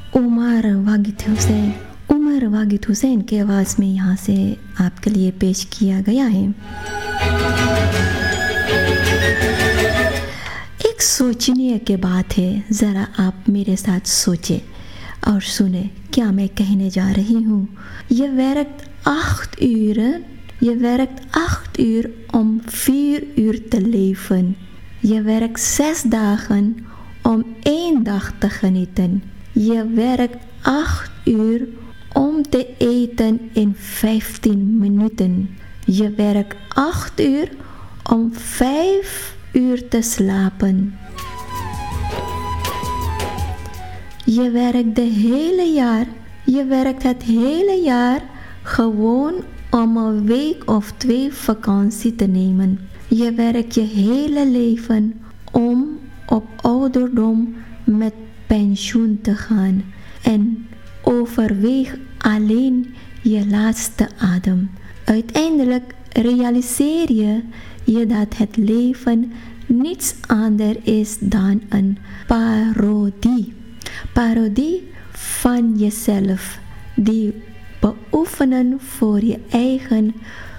उमर वागिद हुसैन की आवाज़ में यहाँ से आपके लिए पेश किया गया है। एक सोचने की बात है, ज़रा आप मेरे साथ सोचें और सुने क्या मैं कहने जा रही हूँ। Je werkt 8 uur om 4 uur te leven. Je werkt 6 dagen om 1 dag te genieten. Je werkt 8 uur om te eten in 15 minuten. Je werkt 8 uur om 5 uur te slapen. Je werkt het hele jaar gewoon om een week of 2 vakantie te nemen. Je werkt je hele leven om op ouderdom met pensioen te gaan en overweeg alleen je laatste adem. Uiteindelijk realiseer je dat het leven niets anders is dan een parodie. Parodie van jezelf, die beoefenen voor je eigen